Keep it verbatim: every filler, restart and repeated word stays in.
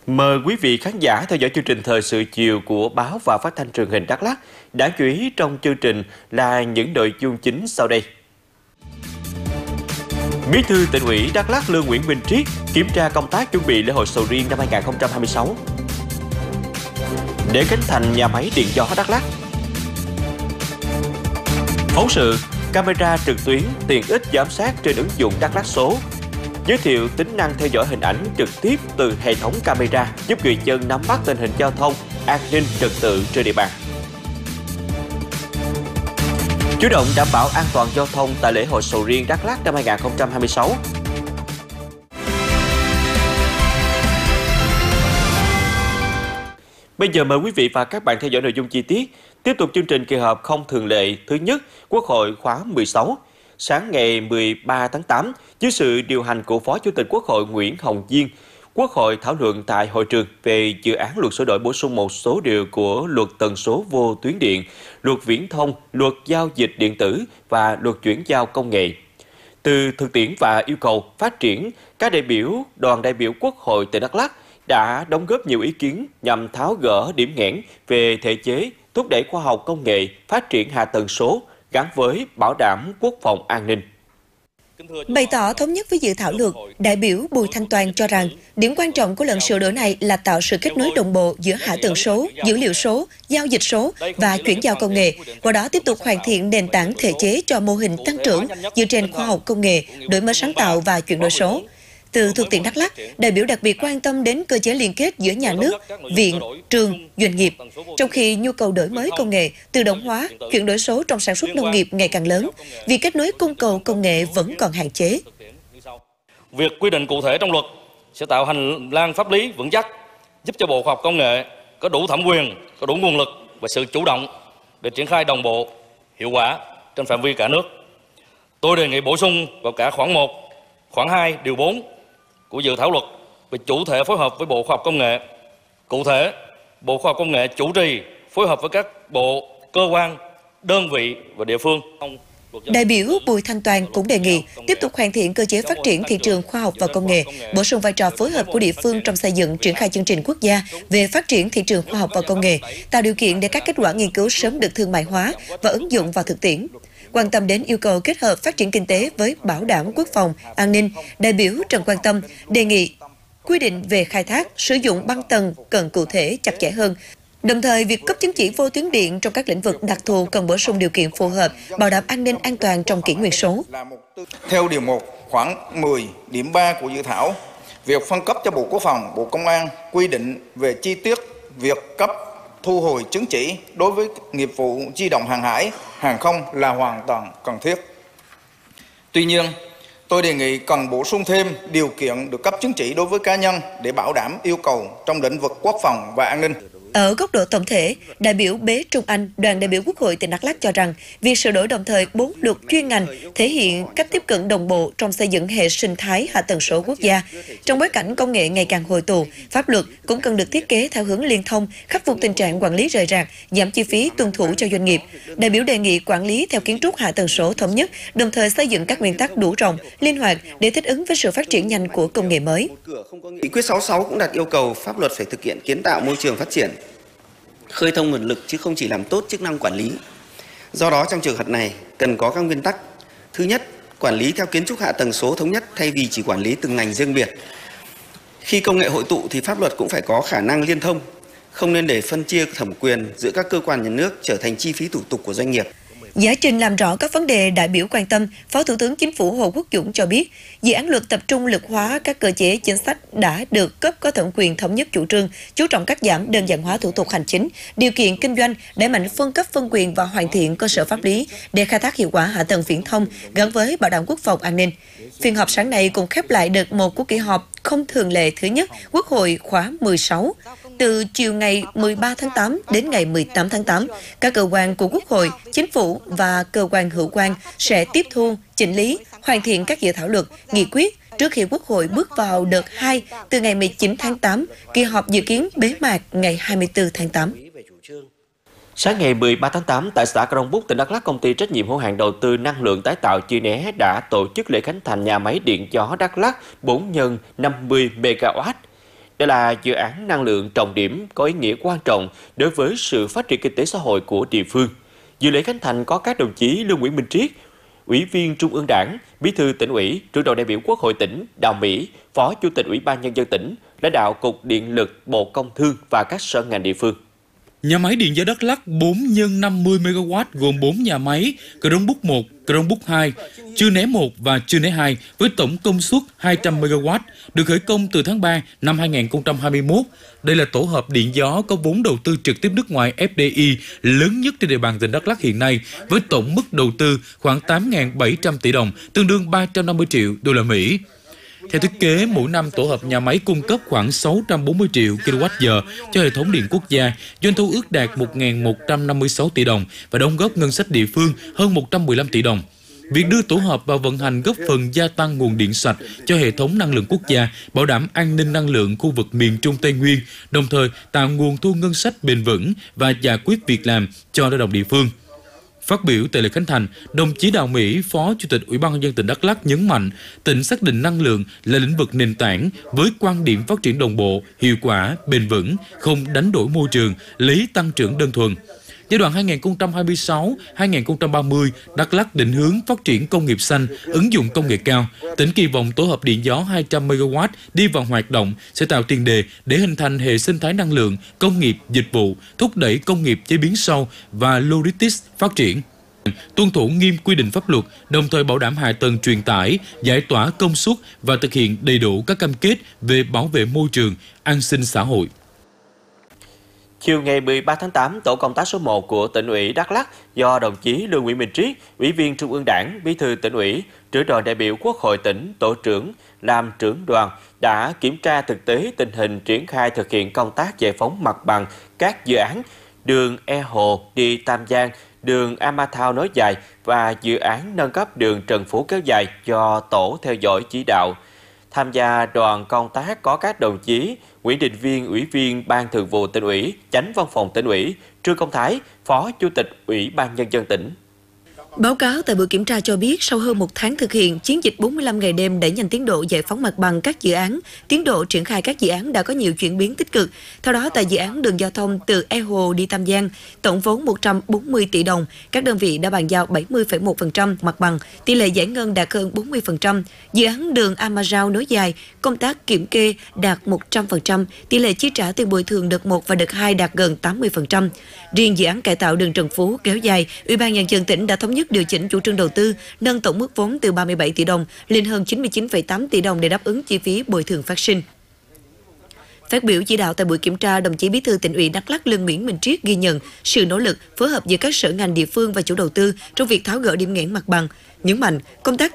Mời quý vị khán giả theo dõi chương trình Thời sự chiều của Báo và Phát thanh Truyền hình Đắk Lắk. Đáng chú ý trong chương trình là những nội dung chính sau đây. Bí thư Tỉnh ủy Đắk Lắk Lương Nguyễn Minh Triết kiểm tra công tác chuẩn bị lễ hội sầu riêng năm hai nghìn không trăm hai mươi sáu. Để khánh thành nhà máy điện gió Đắk Lắk. Phóng sự camera trực tuyến tiện ích giám sát trên ứng dụng Đắk Lắk số. Giới thiệu tính năng theo dõi hình ảnh trực tiếp từ hệ thống camera giúp người dân nắm bắt tình hình giao thông, an ninh trật tự trên địa bàn. Chủ động đảm bảo an toàn giao thông tại lễ hội sầu riêng Đắk Lắk năm hai nghìn không trăm hai mươi sáu. Bây giờ mời quý vị và các bạn theo dõi nội dung chi tiết. Tiếp tục chương trình kỳ họp không thường lệ thứ nhất Quốc hội khóa mười sáu. Sáng ngày mười ba tháng tám, dưới sự điều hành của Phó Chủ tịch Quốc hội Nguyễn Hồng Diên, Quốc hội thảo luận tại hội trường về dự án luật sửa đổi bổ sung một số điều của luật tần số vô tuyến điện, luật viễn thông, luật giao dịch điện tử và luật chuyển giao công nghệ. Từ thực tiễn và yêu cầu phát triển, các đại biểu đoàn đại biểu Quốc hội tỉnh Đắk Lắk đã đóng góp nhiều ý kiến nhằm tháo gỡ điểm nghẽn về thể chế, thúc đẩy khoa học công nghệ, phát triển hạ tầng số gắn với bảo đảm quốc phòng an ninh. Bày tỏ thống nhất với dự thảo luật, đại biểu Bùi Thanh Toàn cho rằng điểm quan trọng của lần sửa đổi này là tạo sự kết nối đồng bộ giữa hạ tầng số, dữ liệu số, giao dịch số và chuyển giao công nghệ, qua đó tiếp tục hoàn thiện nền tảng thể chế cho mô hình tăng trưởng dựa trên khoa học công nghệ, đổi mới sáng tạo và chuyển đổi số. Từ thực tiễn Đắk Lắk, đại biểu đặc biệt quan tâm đến cơ chế liên kết giữa nhà nước, viện, trường, doanh nghiệp. Trong khi nhu cầu đổi mới công nghệ, tự động hóa, chuyển đổi số trong sản xuất nông nghiệp ngày càng lớn, việc kết nối cung cầu công nghệ vẫn còn hạn chế. Việc quy định cụ thể trong luật sẽ tạo hành lang pháp lý vững chắc, giúp cho Bộ Khoa học Công nghệ có đủ thẩm quyền, có đủ nguồn lực và sự chủ động để triển khai đồng bộ, hiệu quả trên phạm vi cả nước. Tôi đề nghị bổ sung vào cả khoản một, khoản hai, điều bốn của dự thảo luật về chủ thể phối hợp với Bộ Khoa học Công nghệ. Cụ thể, Bộ Khoa học Công nghệ chủ trì phối hợp với các bộ, cơ quan, đơn vị và địa phương. Đại biểu Bùi Thanh Toàn cũng đề nghị tiếp tục hoàn thiện cơ chế phát triển thị trường khoa học và công nghệ, bổ sung vai trò phối hợp của địa phương trong xây dựng triển khai chương trình quốc gia về phát triển thị trường khoa học và công nghệ, tạo điều kiện để các kết quả nghiên cứu sớm được thương mại hóa và ứng dụng vào thực tiễn. Quan tâm đến yêu cầu kết hợp phát triển kinh tế với bảo đảm quốc phòng, an ninh, đại biểu Trần Quang Tâm đề nghị quy định về khai thác, sử dụng băng tần cần cụ thể chặt chẽ hơn. Đồng thời, việc cấp chứng chỉ vô tuyến điện trong các lĩnh vực đặc thù cần bổ sung điều kiện phù hợp, bảo đảm an ninh an toàn trong kỷ nguyên số. Theo điều một, khoản mười, điểm ba của dự thảo, việc phân cấp cho Bộ Quốc phòng, Bộ Công an quy định về chi tiết việc cấp thu hồi chứng chỉ đối với nghiệp vụ di động hàng hải, hàng không là hoàn toàn cần thiết. Tuy nhiên, tôi đề nghị cần bổ sung thêm điều kiện được cấp chứng chỉ đối với cá nhân để bảo đảm yêu cầu trong lĩnh vực quốc phòng và an ninh. Ở góc độ tổng thể, đại biểu Bế Trung Anh, đoàn đại biểu Quốc hội tỉnh Đắk Lắk cho rằng việc sửa đổi đồng thời bốn luật chuyên ngành thể hiện cách tiếp cận đồng bộ trong xây dựng hệ sinh thái hạ tầng số quốc gia. Trong bối cảnh công nghệ ngày càng hội tụ, pháp luật cũng cần được thiết kế theo hướng liên thông, khắc phục tình trạng quản lý rời rạc, giảm chi phí tuân thủ cho doanh nghiệp. Đại biểu đề nghị quản lý theo kiến trúc hạ tầng số thống nhất, đồng thời xây dựng các nguyên tắc đủ rộng, linh hoạt để thích ứng với sự phát triển nhanh của công nghệ mới. Nghị quyết sáu mươi sáu cũng đặt yêu cầu pháp luật phải thực hiện kiến tạo môi trường phát triển, khơi thông nguồn lực chứ không chỉ làm tốt chức năng quản lý. Do đó trong trường hợp này cần có các nguyên tắc. Thứ nhất, quản lý theo kiến trúc hạ tầng số thống nhất thay vì chỉ quản lý từng ngành riêng biệt. Khi công nghệ hội tụ thì pháp luật cũng phải có khả năng liên thông, không nên để phân chia thẩm quyền giữa các cơ quan nhà nước trở thành chi phí thủ tục của doanh nghiệp. Giải trình làm rõ các vấn đề đại biểu quan tâm, Phó Thủ tướng Chính phủ Hồ Quốc Dũng cho biết, dự án luật tập trung lực hóa các cơ chế chính sách đã được cấp có thẩm quyền thống nhất chủ trương, chú trọng cắt giảm đơn giản hóa thủ tục hành chính, điều kiện kinh doanh, đẩy mạnh phân cấp phân quyền và hoàn thiện cơ sở pháp lý để khai thác hiệu quả hạ tầng viễn thông gắn với bảo đảm quốc phòng an ninh. Phiên họp sáng nay cũng khép lại đợt một của kỳ họp không thường lệ thứ nhất Quốc hội khóa mười sáu. Từ chiều ngày mười ba tháng tám đến ngày mười tám tháng tám, các cơ quan của Quốc hội, Chính phủ và cơ quan hữu quan sẽ tiếp thu, chỉnh lý, hoàn thiện các dự thảo luật, nghị quyết trước khi Quốc hội bước vào đợt hai từ ngày mười chín tháng tám, kỳ họp dự kiến bế mạc ngày hai mươi tư tháng tám. Sáng ngày mười ba tháng tám, tại xã Crong Búc, tỉnh Đắk Lắk, công ty trách nhiệm hữu hạn đầu tư năng lượng tái tạo Chi Né đã tổ chức lễ khánh thành nhà máy điện gió Đắk Lắk bốn nhân năm mươi mê ga oát. Đây là dự án năng lượng trọng điểm có ý nghĩa quan trọng đối với sự phát triển kinh tế xã hội của địa phương. Dự lễ khánh thành có các đồng chí Lương Nguyễn Minh Triết, Ủy viên Trung ương Đảng, Bí thư Tỉnh ủy, Trưởng đoàn đại biểu Quốc hội tỉnh Đào Mỹ, Phó Chủ tịch Ủy ban Nhân dân tỉnh, lãnh đạo Cục Điện lực, Bộ Công Thương và các sở ngành địa phương. Nhà máy điện gió Đắk Lắk bốn nhân năm mươi mê ga oát gồm bốn nhà máy, Crong Búc một, Crong Búc hai, Chư Né một và Chư Né hai với tổng công suất hai trăm mê ga oát được khởi công từ tháng ba năm hai nghìn không trăm hai mươi mốt. Đây là tổ hợp điện gió có vốn đầu tư trực tiếp nước ngoài F D I lớn nhất trên địa bàn tỉnh Đắk Lắk hiện nay với tổng mức đầu tư khoảng tám nghìn bảy trăm tỷ đồng, tương đương ba trăm năm mươi triệu đô la Mỹ. Theo thiết kế, mỗi năm tổ hợp nhà máy cung cấp khoảng sáu trăm bốn mươi triệu ki lô oát giờ cho hệ thống điện quốc gia, doanh thu ước đạt một nghìn một trăm năm mươi sáu tỷ đồng và đóng góp ngân sách địa phương hơn một trăm mười lăm tỷ đồng. Việc đưa tổ hợp vào vận hành góp phần gia tăng nguồn điện sạch cho hệ thống năng lượng quốc gia, bảo đảm an ninh năng lượng khu vực miền Trung Tây Nguyên, đồng thời tạo nguồn thu ngân sách bền vững và giải quyết việc làm cho lao động địa phương. Phát biểu tại lễ khánh thành, đồng chí Đào Mỹ, Phó Chủ tịch Ủy ban Nhân dân tỉnh Đắk Lắk nhấn mạnh, tỉnh xác định năng lượng là lĩnh vực nền tảng với quan điểm phát triển đồng bộ, hiệu quả, bền vững, không đánh đổi môi trường, lấy tăng trưởng đơn thuần. Giai đoạn hai nghìn không trăm hai mươi sáu đến hai nghìn không trăm ba mươi, Đắk Lắk định hướng phát triển công nghiệp xanh, ứng dụng công nghệ cao. Tỉnh kỳ vọng tổ hợp điện gió hai trăm mê ga oát đi vào hoạt động sẽ tạo tiền đề để hình thành hệ sinh thái năng lượng, công nghiệp, dịch vụ, thúc đẩy công nghiệp chế biến sâu và logistics phát triển. Tuân thủ nghiêm quy định pháp luật, đồng thời bảo đảm hạ tầng truyền tải, giải tỏa công suất và thực hiện đầy đủ các cam kết về bảo vệ môi trường, an sinh xã hội. Chiều ngày mười ba tháng tám, tổ công tác số một của tỉnh ủy Đắk Lắk do đồng chí Lương Nguyễn Minh Triết, Ủy viên Trung ương Đảng, Bí thư Tỉnh ủy, Trưởng đoàn đại biểu Quốc hội tỉnh, tổ trưởng làm trưởng đoàn đã kiểm tra thực tế tình hình triển khai thực hiện công tác giải phóng mặt bằng các dự án đường E Hồ đi Tam Giang, đường Ama Thao nối dài và dự án nâng cấp đường Trần Phú kéo dài do tổ theo dõi chỉ đạo. Tham gia đoàn công tác có các đồng chí Nguyễn Đình Viên, Ủy viên Ban Thường vụ Tỉnh ủy, Chánh Văn phòng Tỉnh ủy, Trương Công Thái, Phó Chủ tịch Ủy ban Nhân dân tỉnh. Báo cáo tại buổi kiểm tra cho biết, sau hơn một tháng thực hiện chiến dịch bốn mươi lăm ngày đêm đẩy nhanh tiến độ giải phóng mặt bằng các dự án, tiến độ triển khai các dự án đã có nhiều chuyển biến tích cực. Theo đó, tại dự án đường giao thông từ E Hồ đi Tam Giang, tổng vốn một trăm bốn mươi tỷ đồng, các đơn vị đã bàn giao bảy mươi phẩy một phần trăm mặt bằng, tỷ lệ giải ngân đạt hơn bốn mươi phần trăm. Dự án đường Ama Rao nối dài, công tác kiểm kê đạt một trăm phần trăm, tỷ lệ chi trả tiền bồi thường đợt một và đợt hai đạt gần tám mươi phần trăm. Riêng dự án cải tạo đường Trần Phú kéo dài, Ủy ban Nhân dân tỉnh đã thống nhất điều chỉnh chủ trương đầu tư, nâng tổng mức vốn từ ba mươi bảy tỷ đồng lên hơn chín mươi chín phẩy tám tỷ đồng để đáp ứng chi phí bồi thường phát sinh. Phát biểu chỉ đạo tại buổi kiểm tra, đồng chí Bí thư Tỉnh ủy Đắk Lắk Lương Nguyễn Minh Triết ghi nhận sự nỗ lực phối hợp giữa các sở ngành địa phương và chủ đầu tư trong việc tháo gỡ điểm nghẽn mặt bằng, nhấn mạnh công tác